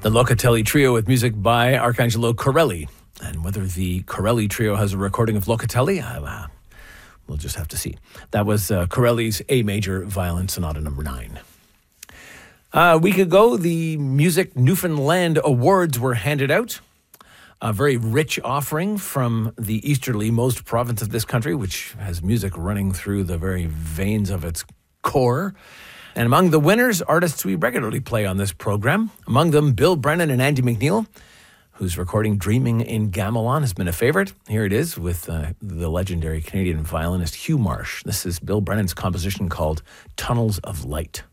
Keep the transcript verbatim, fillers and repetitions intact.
The Locatelli Trio with music by Arcangelo Corelli. And whether the Corelli Trio has a recording of Locatelli, uh, we'll just have to see. That was uh, Corelli's A Major Violin Sonata number nine. Uh, a week ago, the Music Newfoundland Awards were handed out. A very rich offering from the easterly-most province of this country, which has music running through the very veins of its core. And among the winners, artists we regularly play on this program. Among them, Bill Brennan and Andy McNeil, whose recording Dreaming in Gamelon has been a favorite. Here it is with uh, the legendary Canadian violinist Hugh Marsh. This is Bill Brennan's composition called Tunnels of Light.